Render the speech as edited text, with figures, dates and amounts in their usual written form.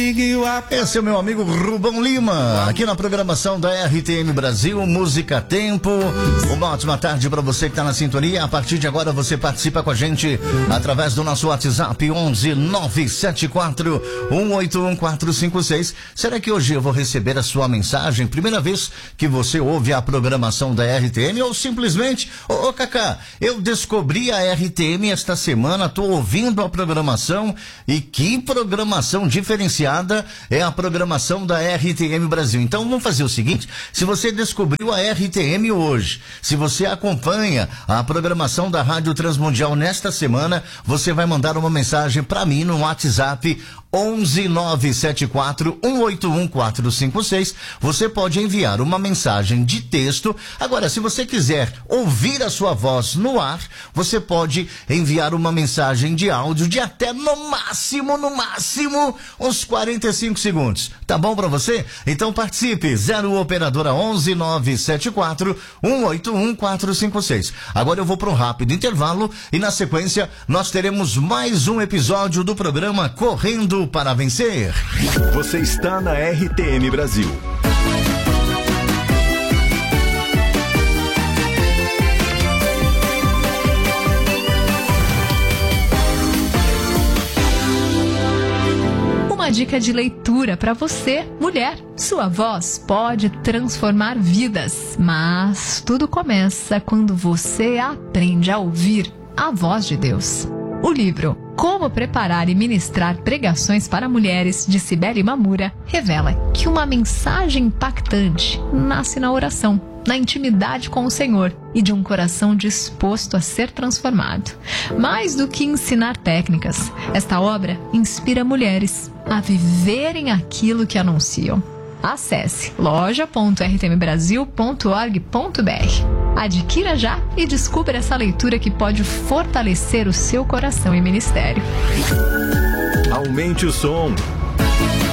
Esse é o meu amigo Rubão Lima, aqui na programação da RTM Brasil, Música Tempo. Uma ótima tarde para você que está na sintonia. A partir de agora você participa com a gente através do nosso WhatsApp 11 974 181 456. Será que hoje eu vou receber a sua mensagem? Primeira vez que você ouve a programação da RTM ou simplesmente, ô Cacá, eu descobri a RTM esta semana, tô ouvindo a programação e que programação diferenciada é a programação da RTM Brasil. Então vamos fazer o seguinte: se você descobriu a RTM hoje, se você acompanha a programação da Rádio Transmundial nesta semana, você vai mandar uma mensagem para mim no WhatsApp 11 974 181 456. Você pode enviar uma mensagem de texto. Agora, se você quiser ouvir a sua voz no ar, você pode enviar uma mensagem de áudio de até no máximo uns 45 segundos. Tá bom pra você? Então participe. 0 operadora 11 974 181 456. Agora eu vou para um rápido intervalo e na sequência nós teremos mais um episódio do programa Correndo para Vencer. Você está na RTM Brasil. Uma dica de leitura para você, mulher. Sua voz pode transformar vidas, mas tudo começa quando você aprende a ouvir a voz de Deus. O livro Como Preparar e Ministrar Pregações para Mulheres, de Cibele Mamura, revela que uma mensagem impactante nasce na oração, na intimidade com o Senhor e de um coração disposto a ser transformado. Mais do que ensinar técnicas, esta obra inspira mulheres a viverem aquilo que anunciam. Acesse loja.rtmbrasil.org.br. Adquira já e descubra essa leitura que pode fortalecer o seu coração e ministério. Aumente o som.